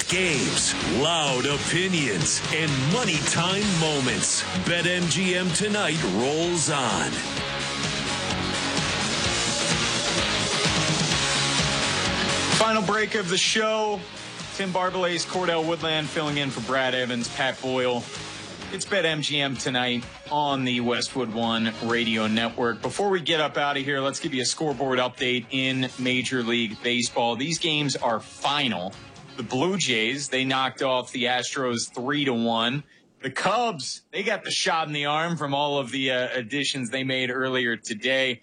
games, loud opinions, and money time moments. BetMGM Tonight rolls on. Final break of the show. Tim Barbalet's Cordell Woodland filling in for Brad Evans, Pat Boyle. It's BetMGM Tonight on the Westwood One Radio Network. Before we get up out of here, let's give you a scoreboard update in Major League Baseball. These games are final. The Blue Jays, they knocked off the Astros 3-1. The Cubs, they got the shot in the arm from all of the additions they made earlier today.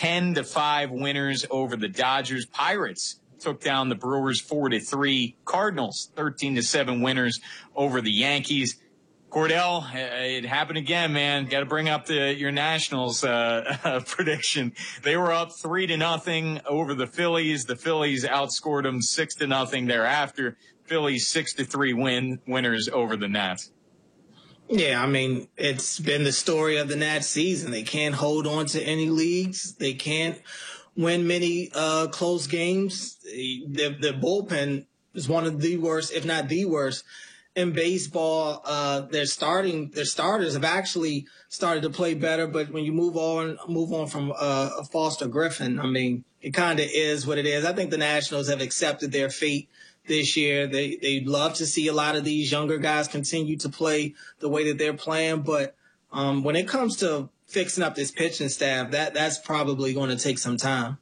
10-5 winners over the Dodgers. Pirates took down the Brewers 4-3. Cardinals 13-7 winners over the Yankees. Cordell, it happened again, man. Got to bring up your Nationals prediction. They were up 3-0 over the Phillies. The Phillies outscored them 6-0 thereafter. Phillies 6-3 winners over the Nats. Yeah, I mean, it's been the story of the Nats season. They can't hold on to any leads. They can't win many close games. The bullpen is one of the worst, if not the worst, in baseball. Their starters have actually started to play better, but when you move on from Foster Griffin, I mean, it kind of is what it is. I think the Nationals have accepted their fate this year. They'd love to see a lot of these younger guys continue to play the way that they're playing, but when it comes to fixing up this pitching staff, that's probably going to take some time.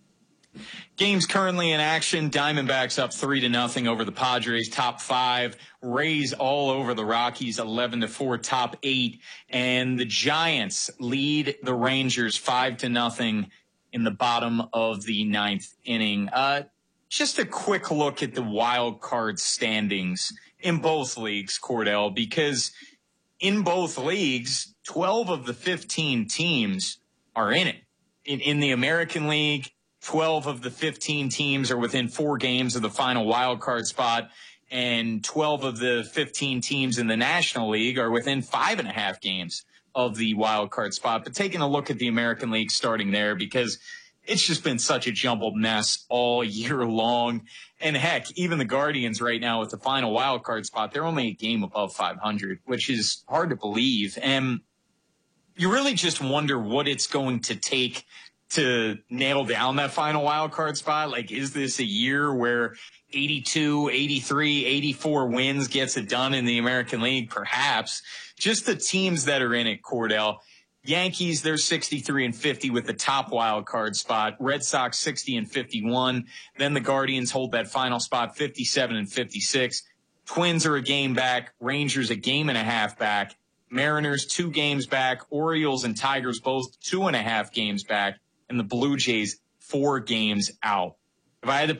Games currently in action. Diamondbacks up 3-0 over the Padres, top 5. Rays all over the Rockies, 11-4, top 8. And the Giants lead the Rangers 5-0 in the bottom of the 9th inning. Just a quick look at the wild card standings in both leagues, Cordell, because in both leagues, 12 of the 15 teams are in it. In the American League, 12 of the 15 teams are within 4 games of the final wild card spot, and 12 of the 15 teams in the National League are within 5.5 games of the wild card spot. But taking a look at the American League starting there, because it's just been such a jumbled mess all year long. And heck, even the Guardians right now with the final wild card spot, they're only a game above 500, which is hard to believe. And you really just wonder what it's going to take to nail down that final wild card spot. Like, is this a year where 82, 83, 84 wins gets it done in the American League? Perhaps. Just the teams that are in it, Cordell. Yankees, they're 63-50 with the top wild card spot. Red Sox 60-51. Then the Guardians hold that final spot 57-56. Twins are a game back. Rangers a game and a half back. Mariners 2 games back. Orioles and Tigers both 2.5 games back. And the Blue Jays 4 games out. If I had to